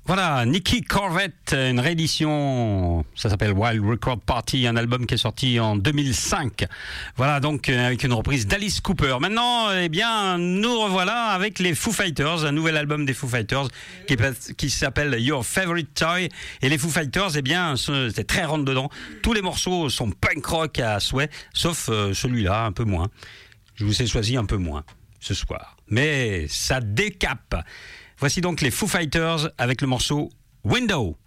Voilà, Nicky Corvette, une réédition, ça s'appelle Wild Record Party, un album qui est sorti en 2005. Voilà, donc avec une reprise d'Alice Cooper. Maintenant, eh bien, nous revoilà avec les Foo Fighters, un nouvel album des Foo Fighters qui s'appelle Your Favorite Toy. Et les Foo Fighters, eh bien, c'est très rentre dedans. Tous les morceaux sont punk rock à souhait, sauf celui-là, un peu moins. Je vous ai choisi un peu moins ce soir. Mais ça décape. Voici donc les Foo Fighters avec le morceau Window.